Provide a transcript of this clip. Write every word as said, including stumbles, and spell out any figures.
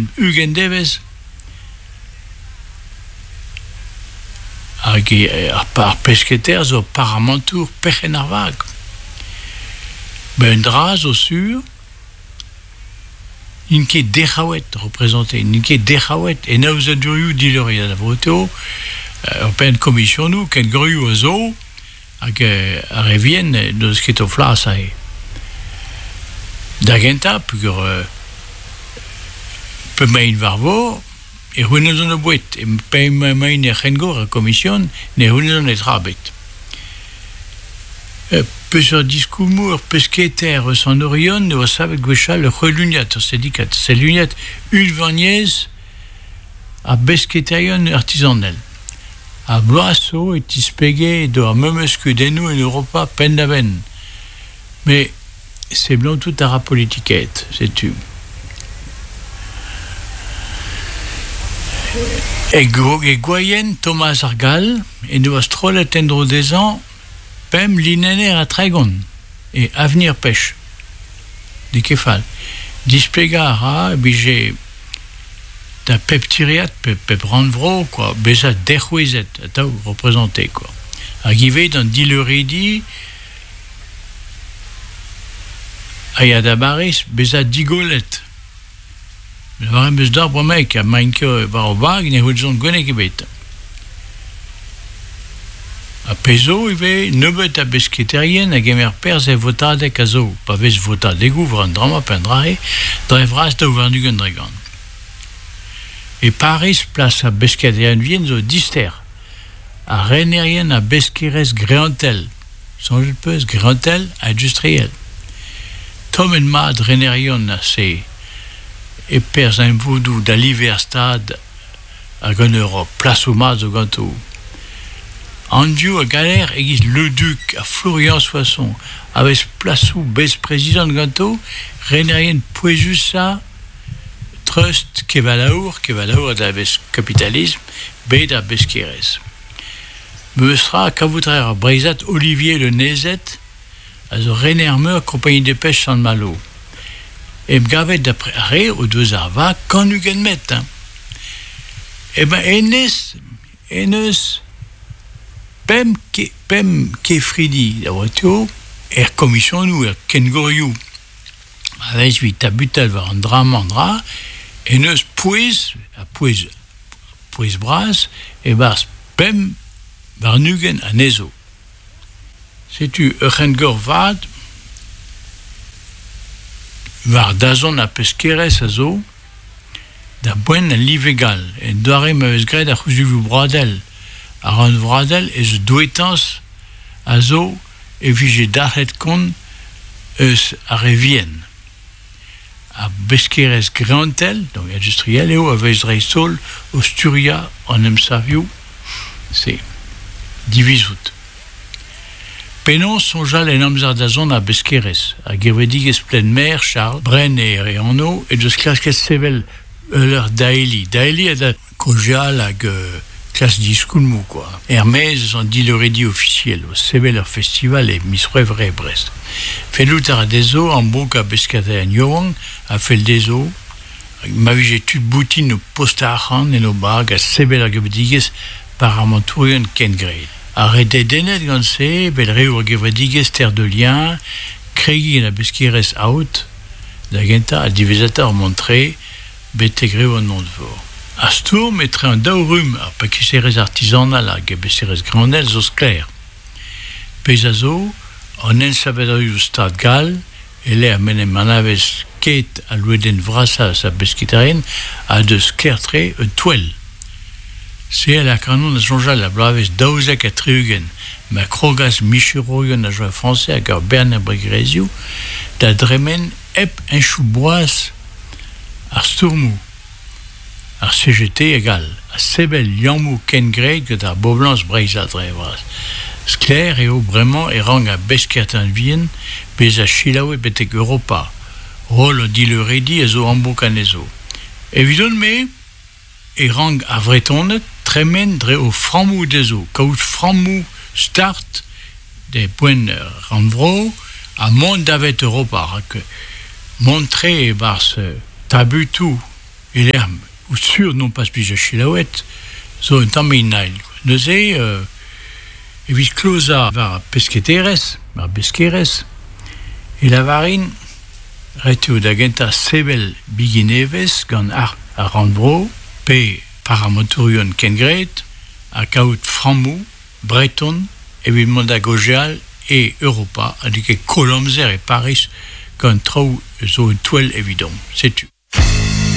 ben Ugen Deves hag ar pesketer zo paramantour pechen ar vag. Ben dra zo sur, in ket dechaouet représenté, in ket dechaouet, et naouz a durioù dileuriad a voto, ur pen komisyon nou, ken grioù a zo, hag ar evien deus ket o flas a e. Da genta, pugur pe main varvo, e c'hwennez an a bouet, e pe main e c'hengor a komisyon, ne c'hwennez an e trabet. Peus ur diskoumour pesketer eus an orion, ne oa savet gwechal le c'hweluniat, ur sedikat, seluniat ulvaniez a besketerion artisanel. A bloaso et ispege do ar memeuskudennou en Europa pen da ben. Mais c'est blanc tout à la politiquette, sais-tu. Et, et Goyen Thomas Argal, et nous astrolet endro des ans, pem linener a tregon, et avenir pêche. Di kefal. Dispegara, bije da pep tiriat, pep, pep randvro, quoi, beza derhuizet, a tau représenté, quoi. A give dans dileridi, a ya da baris, beza digolet. Le var em eus d'ar bromek, a mainke var o bag, ne c'hwezont gwenek ebet. A pezo, ive, nebet a besketerien, a gemer perz e votadek a zo, pa vez votadegou, vran drama pendrae, dre vras da ouvernugen dregan. Et Paris place a besketerien vien zo dister. A renerien a beskerez greantel. Son jut peus, greantel industriel. Tom en mad renerion a se e perz un voudou da l'Iverstad a gant Europe, place o mad zo gantou. Andiou a galer egiz le duc a Florian Soisson avès plasou bez président gantou, renerien poezusa trust kevalaour, kevalaour da vez kapitalisme, bet a beskerez. Meustra kavoutrer a breizat Olivier le Nezet, a zo renermeur compagnie de pêche San Malo. Et m'gavet d'après arrêt au deux arva quand nugen met. Hein. Et ben enes, enes, pem ke, pem kefridi la voiture, er commission nous, er kengoriou. Avec lui tabutel var un dramandra, enes pouez, a pouez, pouez bras, et bars pem, var nugen a nezo. C'est-tu, Eurengor vad, var dazon a peskerez a zo, da boen a livegal, et doare ma eus gred a c'houzouvou bradel, a ran bradel eus douetans a zo, e vije darret kon eus a revien. A beskerez greantel, donc industriel, eo a vez reisol, o sturia an em saviou, c'est divisout. Penon sonjal en amzar da zon a beskerez, a gevedigez plen mer, Charles, Bren e Reano, et deus klasket sevel leur daeli. Daeli a da kojal hag uh, klas diskoulmou, quoi. Hermès an dileredi officiel, o sevel ur festival e misrevre Brest. Felout ar dezo, an bouk a beskata en yoang, a fel dezo, ma vije tud boutin o posta achan en o bag, a sevel a gevedigez par amantourion ken greit. Arrêté denet gant se, bel reur gevredigez ter de lien, kregi en a beskerez out, da genta a divisator montre, bete greu an mont vor. A stour metre an daourum ar pakiserez artisanal a gebeserez granel zo skler. Pez a zo, an en savedriou stad gal, e le a menem manavez ket a loueden vrasa sa besketarien, a de sklertre e twel. C'est à la canon de Sonjal la blaves daouzek a triugen, ma krogas michiroyon a joa français a gar Bernard Brigrezio, da dremen ep un chouboas ar stourmou, ar C G T égal, a sebel liamou ken greg que da boblans breizat drevras. Skler eo bremañ e rang a beskertan vien, bez a chilaoue betek Europa, rol o dileredi a zo ambouk anezo. Evidon me, e rang a vretonet, tremen dre o framou dezo, kaout framou start de poen ranvro a mont davet Europa, que montre bars tabutou et l'air, ou sûr, non pas spija chilawet, so un taminail. Ne sais, euh, et puis closa va pesqueteres, va pesqueres, et la varine, retio d'agenta sebel bigineves, gan ar, a randbro, pe paramoturion kengret, a kaut framou, breton, et puis mondagogial, et Europa, adique Colomzer et Paris, qu'un trou, zo une toile évident, c'est tu.